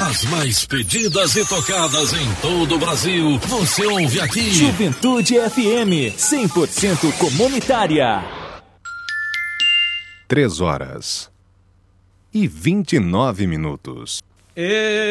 As mais pedidas e tocadas em todo o Brasil, você ouve aqui. Juventude FM, 100% comunitária. 3 horas e 29 minutos.